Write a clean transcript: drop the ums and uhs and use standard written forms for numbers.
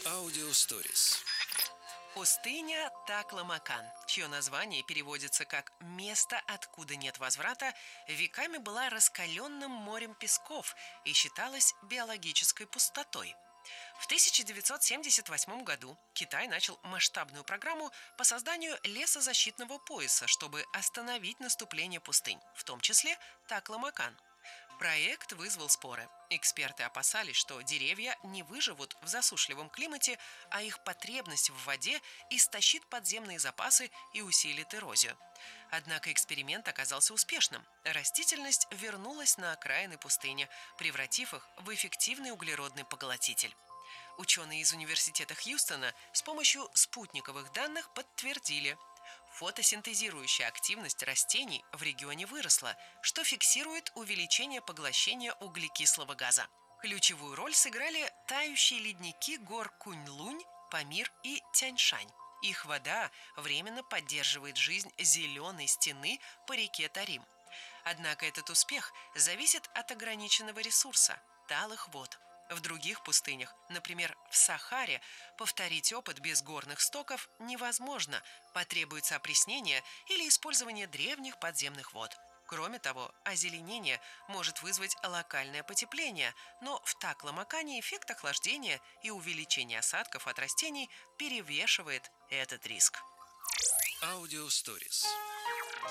Аудиосторис. Пустыня Такла-Макан, чье название переводится как «место, откуда нет возврата», веками была раскаленным морем песков и считалась биологической пустотой. В 1978 году Китай начал масштабную программу по созданию лесозащитного пояса, чтобы остановить наступление пустынь, в том числе Такла-Макан. Проект вызвал споры. Эксперты опасались, что деревья не выживут в засушливом климате, а их потребность в воде истощит подземные запасы и усилит эрозию. Однако эксперимент оказался успешным. Растительность вернулась на окраины пустыни, превратив их в эффективный углеродный поглотитель. Ученые из университета Хьюстона с помощью спутниковых данных подтвердили: фотосинтезирующая активность растений в регионе выросла, что фиксирует увеличение поглощения углекислого газа. Ключевую роль сыграли тающие ледники гор Кунь-Лунь, Памир и Тяньшань. Их вода временно поддерживает жизнь зеленой стены по реке Тарим. Однако этот успех зависит от ограниченного ресурса – талых вод. В других пустынях, например, в Сахаре, повторить опыт без горных стоков невозможно, потребуется опреснение или использование древних подземных вод. Кроме того, озеленение может вызвать локальное потепление, но в Такла-Макане эффект охлаждения и увеличение осадков от растений перевешивает этот риск. Аудиосторис.